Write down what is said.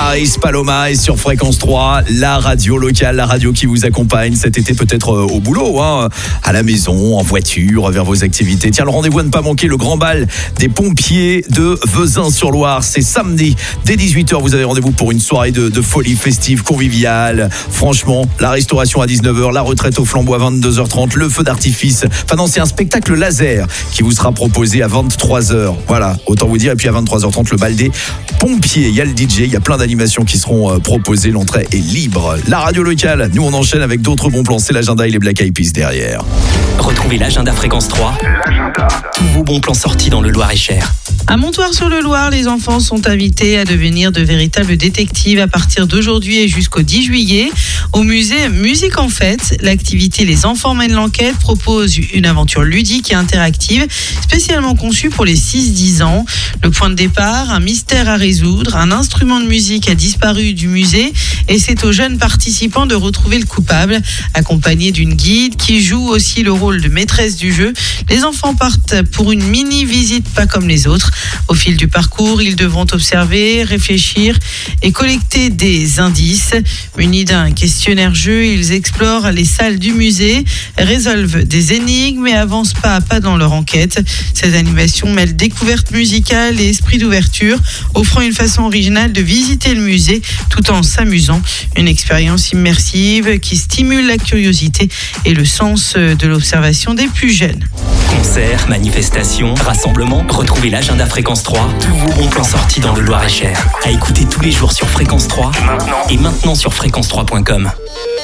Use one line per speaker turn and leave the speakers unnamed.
Paris Paloma est sur Fréquence 3, la radio locale, la radio qui vous accompagne cet été peut-être au boulot, à la maison, en voiture, vers vos activités. Tiens, le rendez-vous à ne pas manquer, le grand bal des pompiers de Vezin-sur-Loire. C'est samedi, dès 18h, vous avez rendez-vous pour une soirée de folie festive, conviviale. Franchement, la restauration à 19h, la retraite au flambeau à 22h30, le feu d'artifice. Enfin non, c'est un spectacle laser qui vous sera proposé à 23h. Voilà, autant vous dire. Et puis à 23h30, le bal des pompiers. Il y a le DJ, il y a plein d'animations qui seront proposées. L'entrée est libre. La radio locale, nous on enchaîne avec d'autres bons plans. C'est l'agenda et les Black Eyed Peas derrière.
Retrouvez l'agenda Fréquence 3. Tous vos bons plans sortis dans le Loir-et-Cher.
À Montoire-sur-le-Loir, les enfants sont invités à devenir de véritables détectives à partir d'aujourd'hui et jusqu'au 10 juillet. Au musée Musique en Fête, l'activité Les Enfants mènent l'enquête propose une aventure ludique et interactive, spécialement conçue pour les 6-10 ans. Le point de départ, un mystère à résoudre, un instrument de musique a disparu du musée et c'est aux jeunes participants de retrouver le coupable. Accompagnés d'une guide qui joue aussi le rôle de maîtresse du jeu, les enfants partent pour une mini-visite pas comme les autres. Au fil du parcours, ils devront observer, réfléchir et collecter des indices. Munis d'un questionnaire-jeu, ils explorent les salles du musée, résolvent des énigmes et avancent pas à pas dans leur enquête. Cette animation mêle découverte musicale et esprit d'ouverture, offrant une façon originale de visiter le musée tout en s'amusant. Une expérience immersive qui stimule la curiosité et le sens de l'observation des plus jeunes.
Concerts, manifestations, rassemblements, retrouvez l'agenda Fréquence 3, tous vos bons plans sortis dans le Loir-et-Cher. À écouter tous les jours sur Fréquence 3 et maintenant sur fréquence3.com.